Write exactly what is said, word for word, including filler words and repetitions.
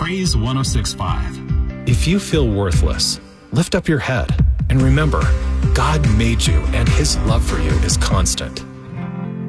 Praise one oh six point five. If you feel worthless, lift up your head and remember, God made you and His love for you is constant.